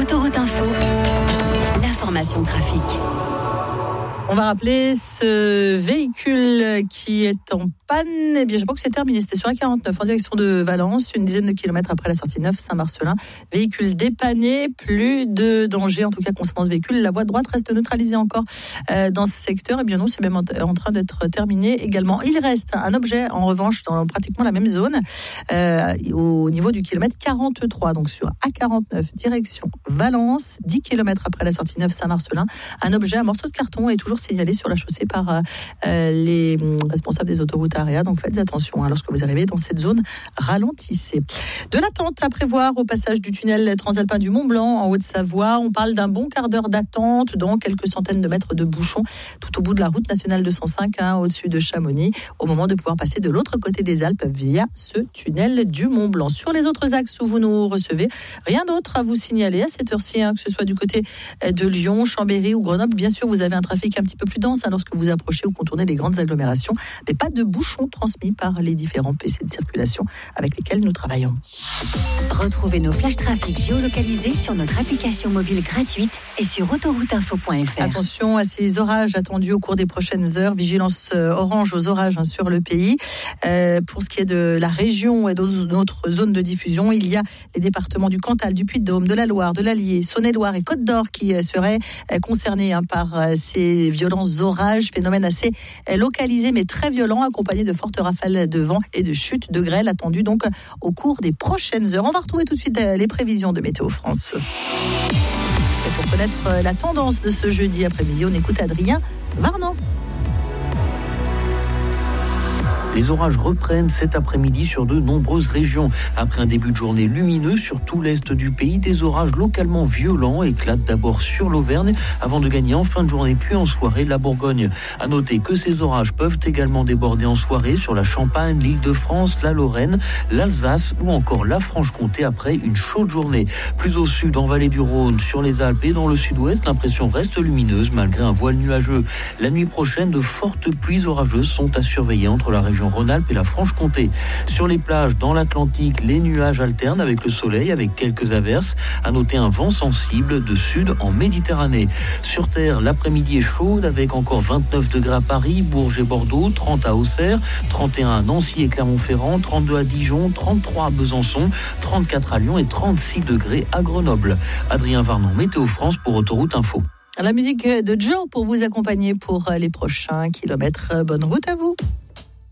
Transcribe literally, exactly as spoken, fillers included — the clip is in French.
Autoroute Info, l'information trafic. On va rappeler ce véhicule qui est en panne. Eh bien, je crois que c'est terminé. C'était sur A quarante-neuf en direction de Valence, une dizaine de kilomètres après la sortie neuf Saint-Marcelin. Véhicule dépanné, plus de danger en tout cas concernant ce véhicule. La voie droite reste neutralisée encore euh, dans ce secteur. Eh bien non, c'est même en, en train d'être terminé également. Il reste un objet en revanche dans pratiquement la même zone, euh, au niveau du kilomètre quarante-trois. Donc sur A quarante-neuf direction Valence, dix kilomètres après la sortie neuf Saint-Marcelin. Un objet, un morceau de carton est toujours signalé sur la chaussée par euh, les responsables des autoroutes A R E A. Donc faites attention hein, lorsque vous arrivez dans cette zone, ralentissez. De l'attente à prévoir au passage du tunnel transalpin du Mont-Blanc en Haute-Savoie. On parle d'un bon quart d'heure d'attente dans quelques centaines de mètres de bouchons tout au bout de la route nationale deux cent cinq hein, au-dessus de Chamonix au moment de pouvoir passer de l'autre côté des Alpes via ce tunnel du Mont-Blanc. Sur les autres axes où vous nous recevez, rien d'autre à vous signaler à cette heure-ci, hein, que ce soit du côté de Lyon, Chambéry ou Grenoble. Bien sûr, vous avez un trafic un petit peu plus dense hein, lorsque vous approchez ou contournez les grandes agglomérations, mais pas de bouchons transmis par les différents P C de circulation avec lesquels nous travaillons. Retrouvez nos flashs trafic géolocalisés sur notre application mobile gratuite et sur autoroute info point f r. Attention à ces orages attendus au cours des prochaines heures. Vigilance orange aux orages hein, sur le pays. Euh, pour ce qui est de la région et d'autres zones de diffusion, il y a les départements du Cantal, du Puy-de-Dôme, de la Loire, de l'Allier, Saône-et-Loire et Côte-d'Or qui seraient concernés hein, par ces violents orages, phénomène assez localisé mais très violent, accompagné de fortes rafales de vent et de chutes de grêle attendues donc au cours des prochaines heures. On va retrouver tout de suite les prévisions de Météo France. Et pour connaître la tendance de ce jeudi après-midi, on écoute Adrien Varnan. Les orages reprennent cet après-midi sur de nombreuses régions. Après un début de journée lumineux sur tout l'est du pays, des orages localement violents éclatent d'abord sur l'Auvergne avant de gagner en fin de journée puis en soirée la Bourgogne. À noter que ces orages peuvent également déborder en soirée sur la Champagne, l'Île-de-France, la Lorraine, l'Alsace ou encore la Franche-Comté après une chaude journée. Plus au sud, en vallée du Rhône, sur les Alpes et dans le sud-ouest, l'impression reste lumineuse malgré un voile nuageux. La nuit prochaine, de fortes pluies orageuses sont à surveiller entre la région Rhône-Alpes et la Franche-Comté. Sur les plages, dans l'Atlantique, les nuages alternent avec le soleil, avec quelques averses. À noter un vent sensible de sud en Méditerranée. Sur Terre, l'après-midi est chaude avec encore vingt-neuf degrés à Paris, Bourges et Bordeaux, trente à Auxerre, trente et un à Nancy et Clermont-Ferrand, trente-deux à Dijon, trente-trois à Besançon, trente-quatre à Lyon et trente-six degrés à Grenoble. Adrien Varnan, Météo France pour Autoroute Info. La musique de Joe pour vous accompagner pour les prochains kilomètres. Bonne route à vous.